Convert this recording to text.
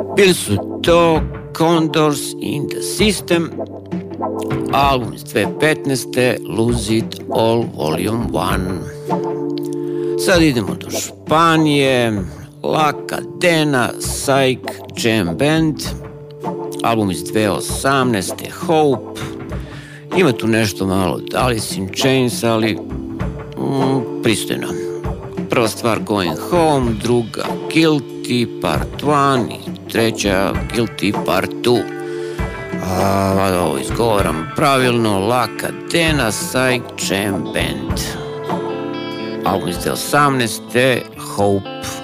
Bili su to Condors in the System, album iz 2015. Lose It All Volume 1. Sad idemo do Španije, La Cadena Psych Jam Band, album iz 2018. Hope. Ima tu nešto malo od Alice in Chains, ali pristojno. Prva stvar Going Home, druga Guilty Part 1 i treća Guilty Part 2. Ovo izgovaram pravilno, La Cadena Psych Jam Band. Album iz 2018. Hope.